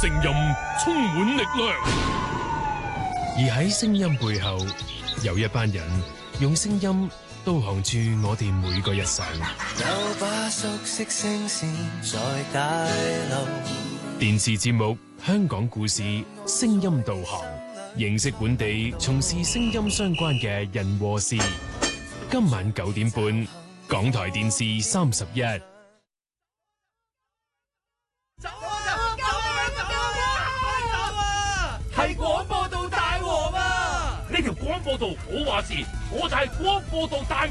聲音充滿力量，而喺聲音背後，有一班人用聲音導航住我哋每個日常。 有把熟悉聲線在大流。 電視節目《香港故事》聲音導航，認識本地從事聲音相關嘅人和事。今晚9點半，港台電視31。 走啊！係廣播道大王啊！ 呢條廣播道我話事，我就係廣播道大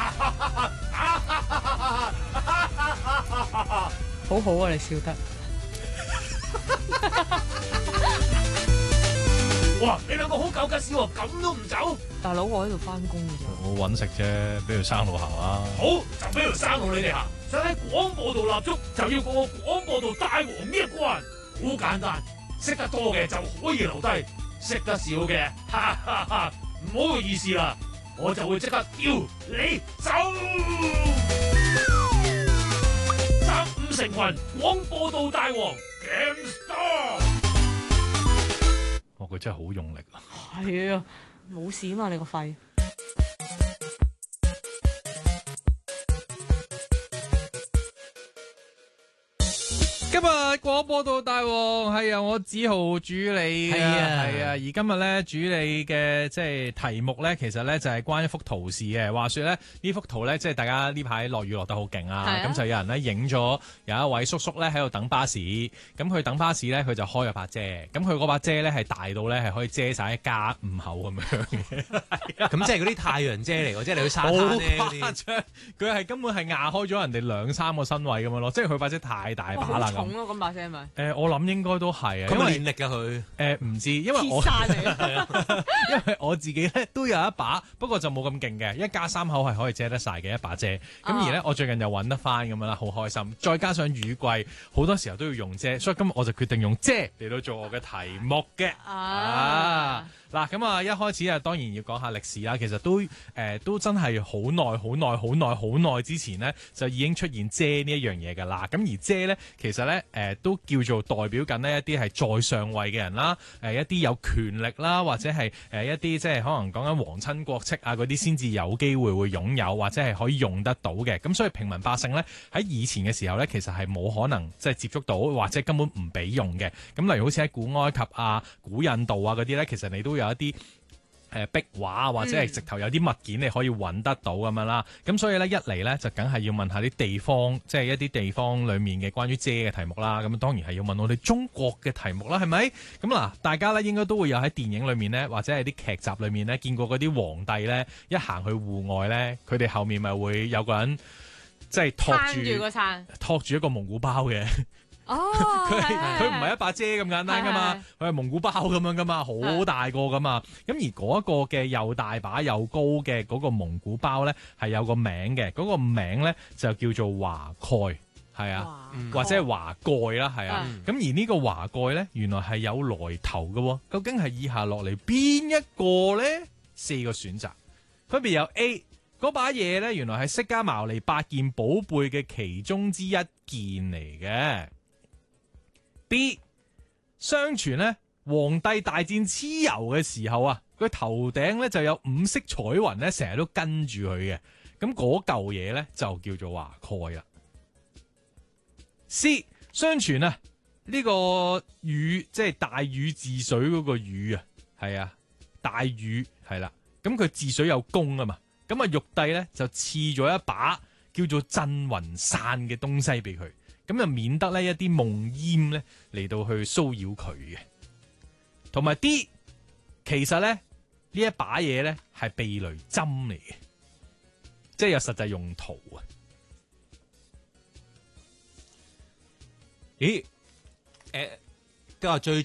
王。 好好啊，你笑得。 哇！你兩個好夠吉少喎，咁都唔走？ 大佬，我喺度翻工嘅啫。 我揾食啫，俾條生路行啦。 好，就俾條生路你哋行。想喺廣播道立足，就要過廣播道大王呢一關。好簡單，識得多嘅就可以留低，識得少嘅，唔好個意思啦，我就會即刻叫你走。集五成群，廣播道大王 Game Star。 佢真係好用力啊！ 係啊，冇事嘛，你個肺。 今日廣播道大王係由我梓豪主理嘅，係啊。而今日咧主理嘅即係題目咧，其實咧就係關一幅圖示嘅。話說咧呢幅圖咧，即係大家呢排落雨落得好勁啊，咁就有人咧影咗有一位叔叔咧喺度等巴士，咁佢等巴士咧佢就開咗把遮，咁佢嗰把遮咧係大到咧係可以遮晒一家5口咁樣嘅， 咁即係嗰啲太陽遮嚟喎，即係你去沙灘咧嗰啲， 佢係根本係壓開咗人哋2-3個身位咁樣咯，即係佢把遮太大把啦。 重咯，咁把聲咪？ 我諗應該都係啊。 佢咪練力㗎佢？ 唔知，因為我因為我自己咧都有一把，不過就冇咁勁嘅，一家3口係可以遮得晒嘅一把遮。咁而咧我最近又揾得翻咁樣啦，好開心。再加上雨季，好多時候都要用遮，所以今日我就決定用遮嚟到做我嘅題目嘅。嗱，咁啊，一開始啊，當然要講下歷史啦。其實都真係好耐之前呢，就已經出現遮呢一樣嘢㗎啦。咁而遮呢，其實呢，都叫做代表緊呢一啲係在上位嘅人啦，一啲有權力啦，或者係一啲即係可能講緊皇親國戚啊嗰啲先至有機會會擁有或者係可以用得到嘅。咁所以平民百姓呢，喺以前嘅時候呢，其實係冇可能即係接觸到或者根本唔俾用嘅。咁例如好似喺古埃及啊、古印度啊嗰啲呢，其實你都有一啲壁畫或者係直頭有啲物件你可以揾得到咁樣啦。咁所以呢，一嚟呢，就梗係要問下啲地方，即係一啲地方裡面嘅關於遮嘅題目啦。咁當然係要問我哋中國嘅題目啦，係咪？咁嗱，大家呢應該都會有喺電影裡面呢，或者係啲劇集裡面呢，見過嗰啲皇帝呢，一行去戶外呢，佢哋後面咪會有個人即係托住一個蒙古包嘅。佢唔係一把遮咁簡單噶嘛，佢係蒙古包咁樣噶嘛，好大個噶嘛。咁而嗰個嘅又大把又高嘅嗰個蒙古包咧，係有個名嘅，嗰個名咧就叫做華蓋，係啊，或者係華蓋啦，係啊。咁而呢個華蓋咧，原來係有來頭嘅，究竟係以下落嚟邊一個咧？4個選擇，分別有 A 嗰把嘢咧，原來係釋迦牟尼8件寶貝嘅其中之一件嚟嘅。B 相傳咧，皇帝大戰蚩尤嘅時候啊，佢頭頂咧就有5色彩雲咧，成日都跟住佢嘅。咁嗰嚿嘢咧就叫做華蓋啦。C 相傳啊，呢個禹即係大禹治水嗰個禹啊，係啊，大禹係啦。咁佢治水有功啊嘛，咁啊玉帝咧就賜咗一把叫做鎮雲傘嘅東西俾佢。咁就免得呢一啲夢魘咧嚟到去騷擾佢嘅，同埋 D 其實咧呢一把嘢咧係避雷針嚟嘅，即係有實際用途啊！ 咦？都話最